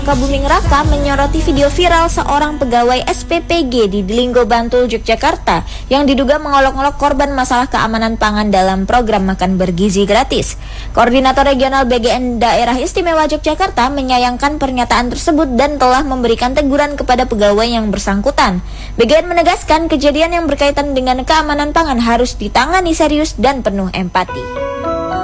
Buming Raka menyoroti video viral seorang pegawai SPPG di Linggo Bantul, Yogyakarta yang diduga mengolok-olok korban masalah keamanan pangan dalam program makan bergizi gratis. Koordinator Regional BGN Daerah Istimewa Yogyakarta menyayangkan pernyataan tersebut dan telah memberikan teguran kepada pegawai yang bersangkutan. BGN menegaskan kejadian yang berkaitan dengan keamanan pangan harus ditangani serius dan penuh empati.